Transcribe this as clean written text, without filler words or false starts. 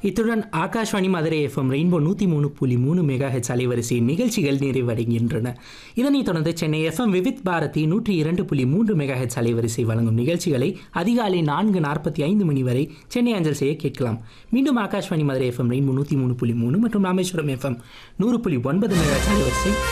இத்துடன் Akashvani Madurai FM rainbow 103.3 மெகாஹெச் அலைவரிசையின் நிகழ்ச்சிகள் நிறைவடைகின்றன. இதனைத் தொடர்ந்து சென்னை எஃப்எம் விவித் பாரதி 102.3 மெகாஹெச் அலைவரிசை வழங்கும் நிகழ்ச்சிகளை அதிகாலை 4:45 மணி வரை சென்னை அஞ்சல் செய்ய கேட்கலாம். மீண்டும் ஆகாஷ்வாணி மதுரை எஃப்எம் ரெயின்போ 103.3 மற்றும் ராமேஸ்வரம் எஃப்எம் 100.9 மெகாஹெச் அலைவரிசை